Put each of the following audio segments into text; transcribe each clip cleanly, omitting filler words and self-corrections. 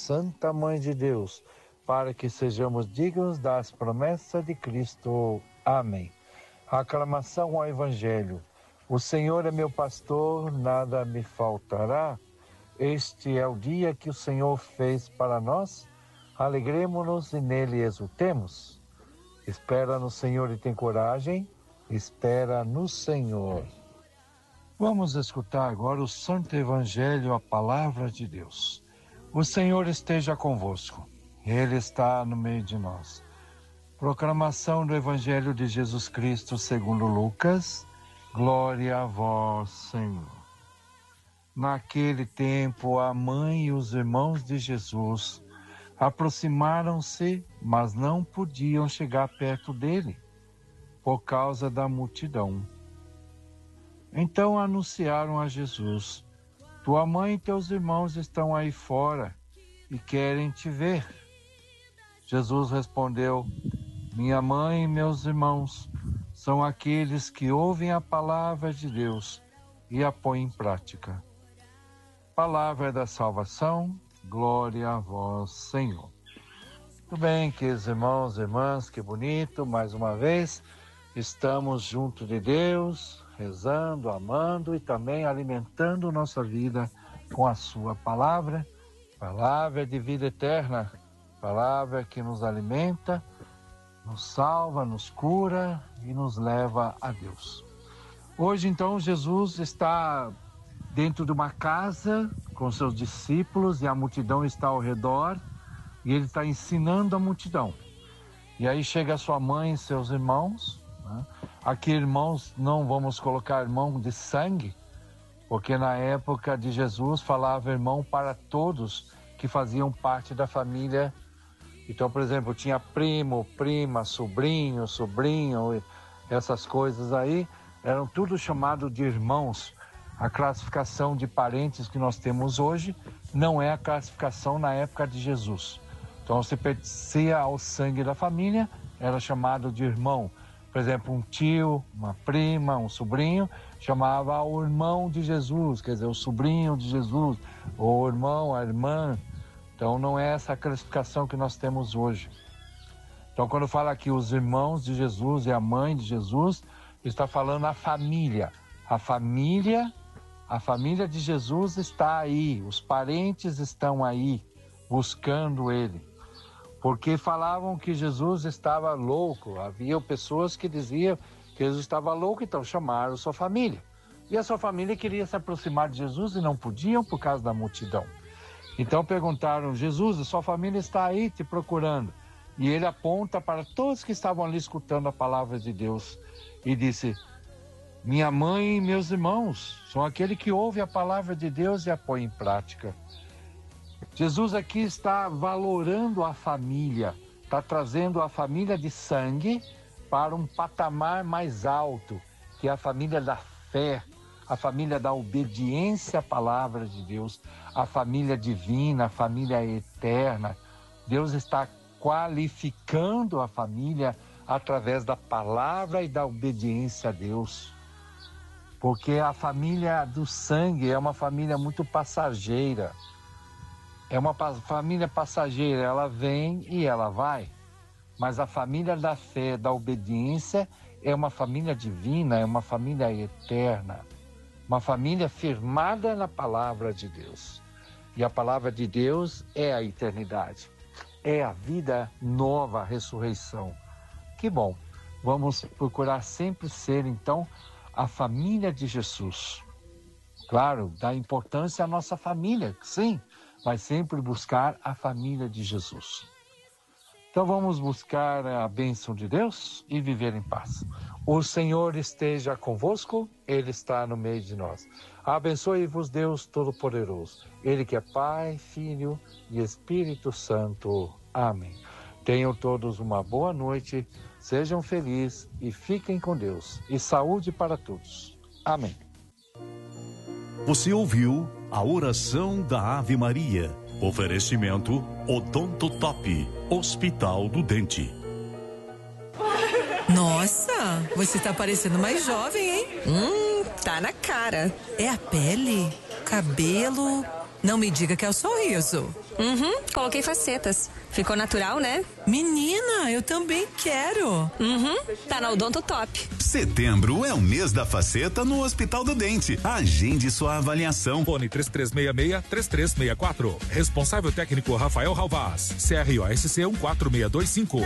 Santa Mãe de Deus, para que sejamos dignos das promessas de Cristo. Amém. Aclamação ao Evangelho. O Senhor é meu pastor, nada me faltará. Este é o dia que o Senhor fez para nós. Alegremo-nos e nele exultemos. Espera no Senhor e tem coragem. Espera no Senhor. Vamos escutar agora o Santo Evangelho, a palavra de Deus. O Senhor esteja convosco. Ele está no meio de nós. Proclamação do Evangelho de Jesus Cristo segundo Lucas. Glória a vós, Senhor. Naquele tempo, a mãe e os irmãos de Jesus aproximaram-se, mas não podiam chegar perto dele, por causa da multidão. Então anunciaram a Jesus: tua mãe e teus irmãos estão aí fora e querem te ver. Jesus respondeu: minha mãe e meus irmãos são aqueles que ouvem a palavra de Deus e a põem em prática. Palavra da salvação, glória a vós, Senhor. Muito bem, queridos irmãos e irmãs, que bonito, mais uma vez, estamos junto de Deus, rezando, amando e também alimentando nossa vida com a sua palavra, palavra de vida eterna, palavra que nos alimenta, nos salva, nos cura e nos leva a Deus. Hoje, então, Jesus está dentro de uma casa com seus discípulos e a multidão está ao redor e ele está ensinando a multidão. E aí chega sua mãe e seus irmãos, né? Aqui, irmãos, não vamos colocar irmão de sangue, porque na época de Jesus falava irmão para todos que faziam parte da família. Então, por exemplo, tinha primo, prima, sobrinho, sobrinho, essas coisas aí, eram tudo chamado de irmãos. A classificação de parentes que nós temos hoje não é a classificação na época de Jesus. Então, se pertencia ao sangue da família, era chamado de irmão. Por exemplo, um tio, uma prima, um sobrinho, chamava o irmão de Jesus, quer dizer, o sobrinho de Jesus, ou o irmão, a irmã. Então, não é essa a classificação que nós temos hoje. Então, quando fala aqui os irmãos de Jesus e a mãe de Jesus, está falando a família. A família de Jesus está aí, os parentes estão aí, buscando ele. Porque falavam que Jesus estava louco. Havia pessoas que diziam que Jesus estava louco, então chamaram sua família. E a sua família queria se aproximar de Jesus e não podiam por causa da multidão. Então perguntaram: Jesus, a sua família está aí te procurando. E ele aponta para todos que estavam ali escutando a palavra de Deus e disse: minha mãe e meus irmãos são aquele que ouve a palavra de Deus e a põe em prática. Jesus aqui está valorando a família, está trazendo a família de sangue para um patamar mais alto, que é a família da fé, a família da obediência à palavra de Deus, a família divina, a família eterna. Deus está qualificando a família através da palavra e da obediência a Deus. Porque a família do sangue é uma família muito passageira. É uma família passageira, ela vem e ela vai. Mas a família da fé, da obediência, é uma família divina, é uma família eterna. Uma família firmada na palavra de Deus. E a palavra de Deus é a eternidade. É a vida nova, a ressurreição. Que bom. Vamos procurar sempre ser, então, a família de Jesus. Claro, dá importância à nossa família, sim, mas sempre buscar a família de Jesus. Então vamos buscar a bênção de Deus e viver em paz. O Senhor esteja convosco, Ele está no meio de nós. Abençoe-vos Deus Todo-Poderoso, Ele que é Pai, Filho e Espírito Santo. Amém. Tenham todos uma boa noite, sejam felizes e fiquem com Deus. E saúde para todos. Amém. Você ouviu a oração da Ave Maria. Oferecimento Odonto Top, Hospital do Dente. Nossa, você tá parecendo mais jovem, hein? Tá na cara. É a pele, cabelo... Não me diga que é o sorriso. Coloquei facetas. Ficou natural, né? Menina, eu também quero. Tá na Odonto Top. Setembro é o mês da faceta no Hospital do Dente. Agende sua avaliação. Fone 3366-3364. Responsável técnico Rafael Ralvaz. CROSC 14625.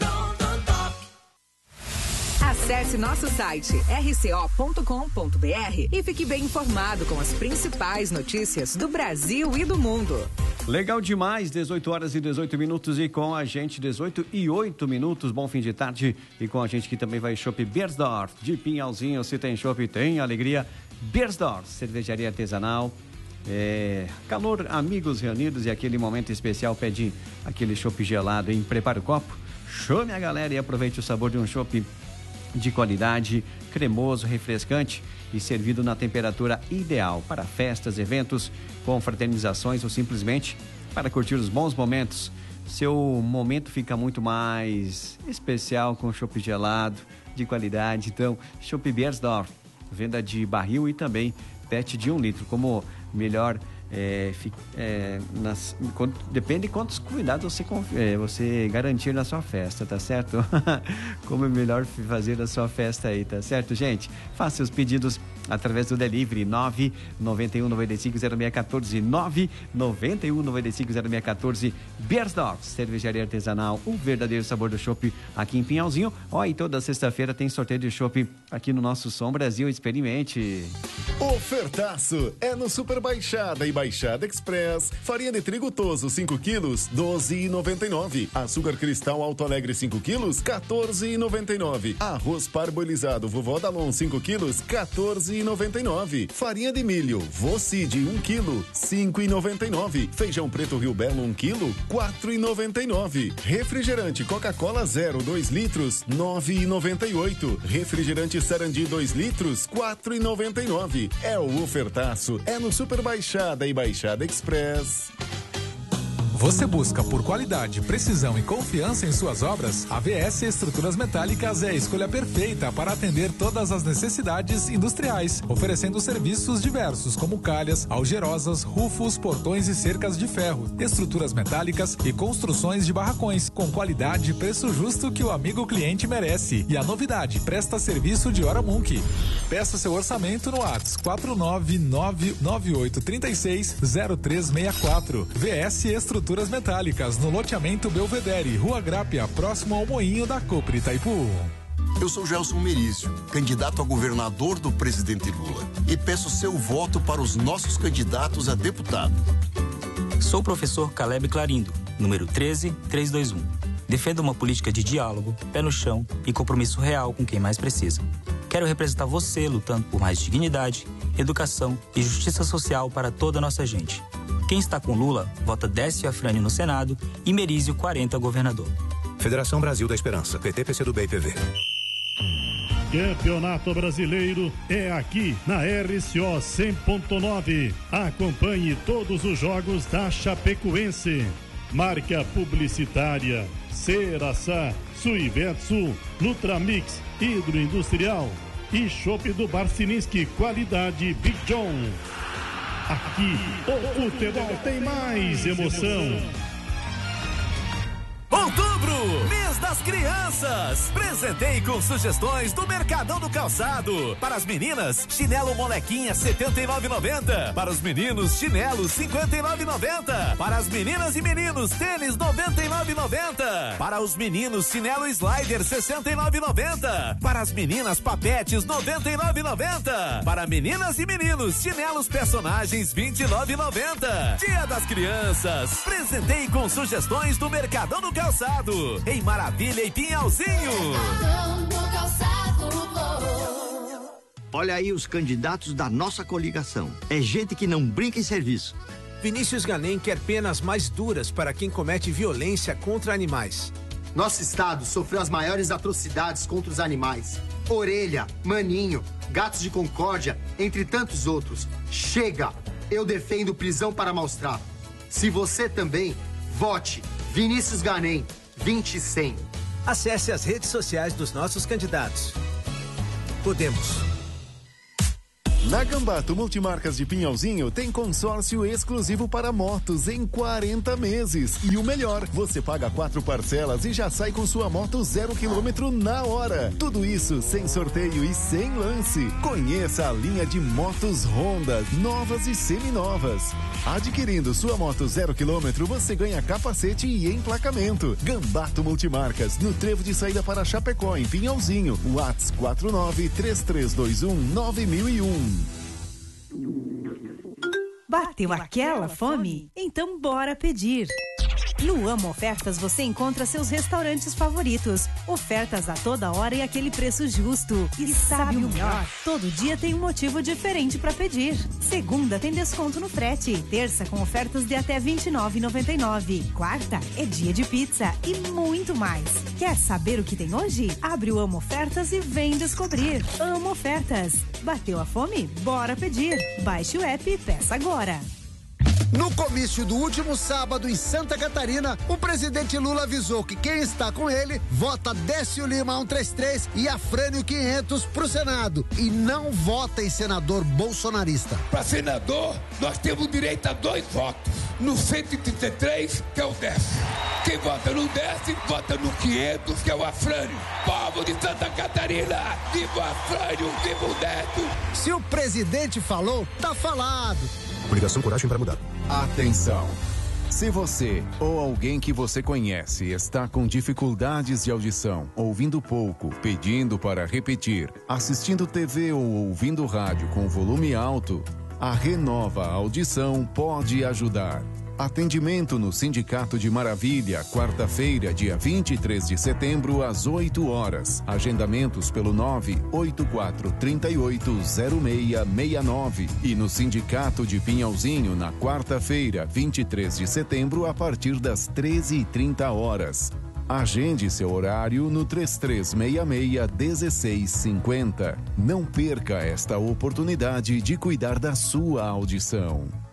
Acesse nosso site rco.com.br e fique bem informado com as principais notícias do Brasil e do mundo. Legal demais, 18 horas e 18 minutos e com a gente 18 e 8 minutos, bom fim de tarde e com a gente que também vai Chopp Beiersdorf, de Pinhalzinho, se tem chopp tem alegria, Beiersdorf, cervejaria artesanal, calor, amigos reunidos e aquele momento especial pede aquele chopp gelado, hein? Prepare o copo, chame a galera e aproveite o sabor de um chopp de qualidade, cremoso, refrescante e servido na temperatura ideal para festas, eventos, confraternizações ou simplesmente para curtir os bons momentos. Seu momento fica muito mais especial com chopp gelado, de qualidade. Então, Chopp Beiersdorf, venda de barril e também PET de 1 litro, como melhor... depende de quantos cuidados você garantir na sua festa, tá certo? Como é melhor fazer a sua festa aí, tá certo, gente? Faça seus pedidos através do delivery 991950614 991950614. Beiersdorf, cervejaria artesanal, o verdadeiro sabor do chopp aqui em Pinhalzinho. E toda sexta-feira tem sorteio de chopp aqui no nosso Som Brasil. Experimente. Ofertaço é no Super Baixada e Baixada Express. Farinha de trigo Toso 5 quilos, R$12,99. Açúcar cristal Alto Alegre 5 quilos, R$14,99. Arroz parboilizado Vovó Dalon 5 quilos, R$14,99. Farinha de milho Vocide 1 quilo, R$5,99. Feijão preto Rio Belo 1 quilo, R$4,99. Refrigerante Coca-Cola 0 2 litros, R$9,98. Refrigerante Sarandi 2 litros, R$4,99. É o ofertaço, é no Super Baixada e Baixada Express. Você busca por qualidade, precisão e confiança em suas obras? A VS Estruturas Metálicas é a escolha perfeita para atender todas as necessidades industriais, oferecendo serviços diversos como calhas, algerosas, rufos, portões e cercas de ferro, estruturas metálicas e construções de barracões, com qualidade e preço justo que o amigo cliente merece. E a novidade, presta serviço de hora Munk. Peça seu orçamento no WhatsApp 49998360364. VS Estruturas Metálicas, no loteamento Belvedere, Rua Grápia, próximo ao Moinho da Copre Itaipu. Eu sou Gelson Merizio, candidato a governador do presidente Lula, e peço seu voto para os nossos candidatos a deputado. Sou o professor Caleb Clarindo, número 13321. Defendo uma política de diálogo, pé no chão e compromisso real com quem mais precisa. Quero representar você lutando por mais dignidade, educação e justiça social para toda a nossa gente. Quem está com Lula, vota Décio Afrânio no Senado e Merizio 40 governador. Federação Brasil da Esperança, PT, PCdoB e PV. Campeonato Brasileiro é aqui na RCO 100.9. Acompanhe todos os jogos da Chapecoense. Marca publicitária Ceraçá, Suivetsu, Nutramix, Hidroindustrial e Chopp do Barcininski, qualidade Big John. Aqui, o futebol tem mais emoção. Outubro, mês das crianças. Presentei com sugestões do Mercadão do Calçado. Para as meninas, chinelo molequinha R$ 79,90. Para os meninos, chinelo R$ 59,90. Para as meninas e meninos, tênis R$ 99,90. Para os meninos, chinelo slider R$ 69,90. Para as meninas, papetes R$ 99,90. Para meninas e meninos, chinelos personagens R$ 29,90. Dia das Crianças. Presentei com sugestões do Mercadão do Calçado, em Maravilha e Pinhalzinho. Olha aí os candidatos da nossa coligação. É gente que não brinca em serviço. Vinícius Ganem quer penas mais duras para quem comete violência contra animais. Nosso estado sofreu as maiores atrocidades contra os animais. Orelha, Maninho, Gatos de Concórdia, entre tantos outros. Chega! Eu defendo prisão para maus tratos. Se você também, vote Vinícius Ganem, 20/100. Acesse as redes sociais dos nossos candidatos. Podemos. Na Gambato Multimarcas de Pinhalzinho tem consórcio exclusivo para motos em 40 meses. E o melhor, você paga 4 parcelas e já sai com sua moto 0 km na hora. Tudo isso sem sorteio e sem lance. Conheça a linha de motos Honda, novas e seminovas. Adquirindo sua moto 0 km, você ganha capacete e emplacamento. Gambato Multimarcas, no trevo de saída para Chapecó, em Pinhalzinho. WhatsApp 49-3321-9001. Bateu aquela fome? Então bora pedir. No Amo Ofertas você encontra seus restaurantes favoritos. Ofertas a toda hora e aquele preço justo. E sabe o melhor? Todo dia tem um motivo diferente para pedir. Segunda tem desconto no frete. Terça com ofertas de até R$29,99. Quarta é dia de pizza e muito mais. Quer saber o que tem hoje? Abre o Amo Ofertas e vem descobrir. Amo Ofertas. Bateu a fome? Bora pedir. Baixe o app e peça agora. No comício do último sábado em Santa Catarina, o presidente Lula avisou que quem está com ele vota Décio Lima 133 e Afrânio 500 pro Senado e não vota em senador bolsonarista. Para senador, nós temos direito a 2 votos. No 133, que é o Décio. Quem vota no Décio, vota no 500, que é o Afrânio. Povo de Santa Catarina, viva o Afrânio, viva o Décio. Se o presidente falou, tá falado. Obrigação, coragem para mudar. Atenção! Se você ou alguém que você conhece está com dificuldades de audição, ouvindo pouco, pedindo para repetir, assistindo TV ou ouvindo rádio com volume alto, a Renova Audição pode ajudar. Atendimento no Sindicato de Maravilha, quarta-feira, dia 23 de setembro, às 8 horas. Agendamentos pelo 984380669. E no Sindicato de Pinhalzinho, na quarta-feira, 23 de setembro, a partir das 13h30 horas. Agende seu horário no 3366-1650. Não perca esta oportunidade de cuidar da sua audição.